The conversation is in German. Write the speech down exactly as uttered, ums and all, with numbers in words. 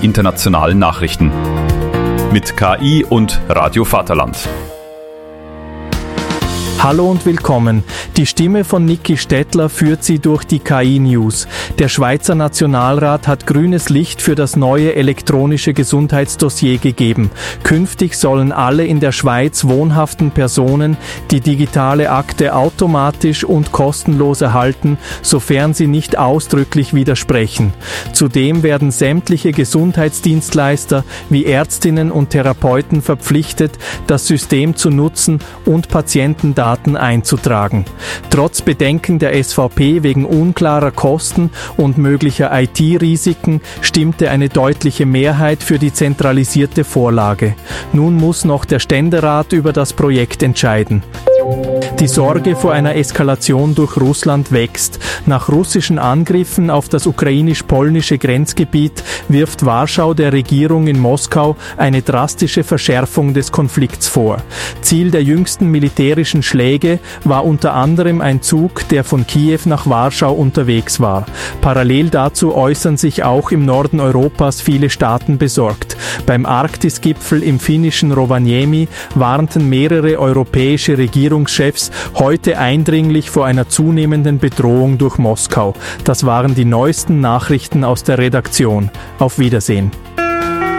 internationalen Nachrichten. Mit K I und Radio Vaterland. Hallo und willkommen. Die Stimme von Niki Stettler führt Sie durch die K I-News. Der Schweizer Nationalrat hat grünes Licht für das neue elektronische Gesundheitsdossier gegeben. Künftig sollen alle in der Schweiz wohnhaften Personen die digitale Akte automatisch und kostenlos erhalten, sofern sie nicht ausdrücklich widersprechen. Zudem werden sämtliche Gesundheitsdienstleister wie Ärztinnen und Therapeuten verpflichtet, das System zu nutzen und Patientendaten einzutragen. Trotz Bedenken der S V P wegen unklarer Kosten und möglicher I T-Risiken stimmte eine deutliche Mehrheit für die zentralisierte Vorlage. Nun muss noch der Ständerat über das Projekt entscheiden. Die Sorge vor einer Eskalation durch Russland wächst. Nach russischen Angriffen auf das ukrainisch-polnische Grenzgebiet wirft Warschau der Regierung in Moskau eine drastische Verschärfung des Konflikts vor. Ziel der jüngsten militärischen Schläge war unter anderem ein Zug, der von Kiew nach Warschau unterwegs war. Parallel dazu äußern sich auch im Norden Europas viele Staaten besorgt. Beim Arktisgipfel im finnischen Rovaniemi warnten mehrere europäische Regierungschefs heute eindringlich vor einer zunehmenden Bedrohung durch Moskau. Das waren die neuesten Nachrichten aus der Redaktion. Auf Wiedersehen.